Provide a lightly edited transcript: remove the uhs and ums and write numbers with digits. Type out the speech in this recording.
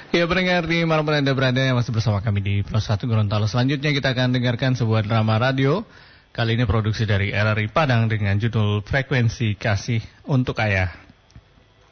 Ya, pendengar di manapun Anda berada yang masih bersama kami di Plus 1 Gorontalo. Selanjutnya kita akan dengarkan sebuah drama radio. Kali ini produksi dari RRI Padang dengan judul Frekuensi Kasih untuk Ayah.